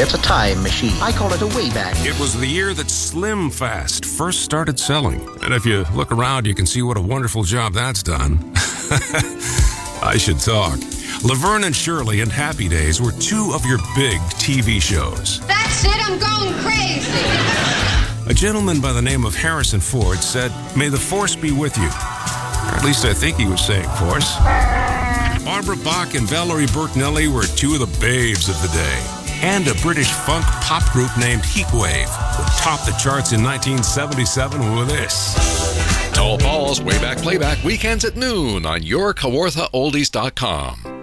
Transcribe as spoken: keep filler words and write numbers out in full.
It's a time machine. I call it a Wayback. It was the year that Slim Fast first started selling. And if you look around, you can see what a wonderful job that's done. I should talk. Laverne and Shirley and Happy Days were two of your big T V shows. That's it, I'm going crazy. A gentleman by the name of Harrison Ford said, "May the force be with you." Or at least I think he was saying force. Barbara Bach and Valerie Bertinelli were two of the babes of the day. And a British funk pop group named Heatwave would top the charts in nineteen seventy-seven with this. Tall Paul's Way Back Playback, weekends at noon on your Kawartha Oldies dot com.